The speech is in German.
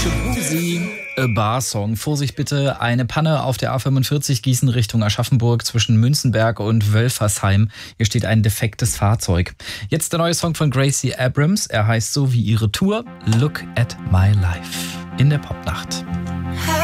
Shabuzi, A Bar-Song. Vorsicht bitte, eine Panne auf der A45 Gießen Richtung Aschaffenburg zwischen Münzenberg und Wölfersheim. Hier steht ein defektes Fahrzeug. Jetzt der neue Song von Gracie Abrams. Er heißt so wie ihre Tour, Look at My Life. In der Popnacht.